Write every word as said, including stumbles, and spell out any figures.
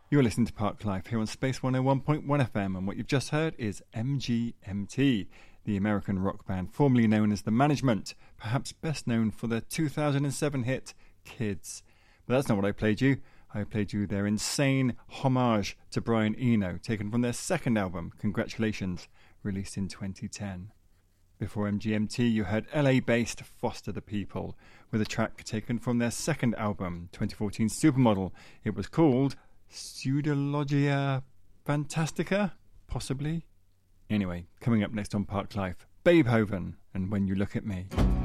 You're listening to Park Life here on Space one oh one point one F M, and what you've just heard is M G M T, the American rock band formerly known as The Management, perhaps best known for their two thousand seven hit Kids. But that's not what I played you. I played you their insane homage to Brian Eno, taken from their second album, Congratulations, released in twenty ten. Before M G M T, you heard L A-based Foster the People, with a track taken from their second album, twenty fourteen Supermodel. It was called Pseudologia Fantastica? Possibly? Anyway, coming up next on Park Life, Beethoven and When You Look at Me.